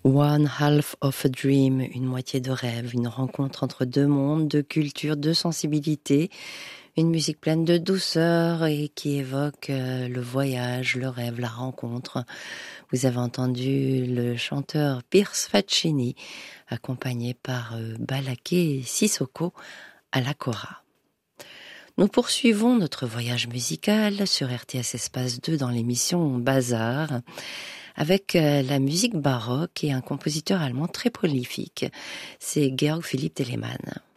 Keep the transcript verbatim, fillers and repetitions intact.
One half of a dream, une moitié de rêve, une rencontre entre deux mondes, deux cultures, deux sensibilités, une musique pleine de douceur et qui évoque euh, le voyage, le rêve, la rencontre. Vous avez entendu le chanteur Pierce Faccini, accompagné par euh, Balaké Sissoko à la kora. Nous poursuivons notre voyage musical sur R T S Espace deux dans l'émission Bazar, avec la musique baroque et un compositeur allemand très prolifique, c'est Georg Philipp Telemann.